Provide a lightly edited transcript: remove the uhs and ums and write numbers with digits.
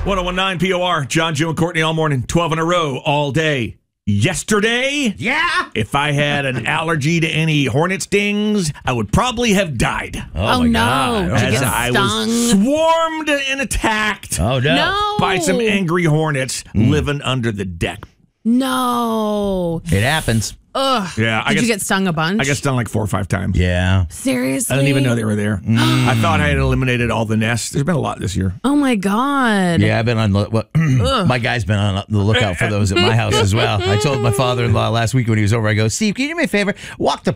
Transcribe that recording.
1019 POR, John, Joe, and Courtney all morning, 12 in a row, all day. Yesterday, if I had an allergy to any hornet stings, I would probably have died. Oh no. God. Did you get I stung? was swarmed and attacked No. by some angry hornets living under the deck. No. It happens. Ugh. Yeah, Did you get stung a bunch? I got stung like 4 or 5 times. Yeah. Seriously? I didn't even know they were there. I thought I had eliminated all the nests. There's been a lot this year. Oh my God. Yeah, I've been on my guy's been on the lookout for those at my house as well. I told my father-in-law last week when he was over, I go, Steve, can you do me a favor? Walk the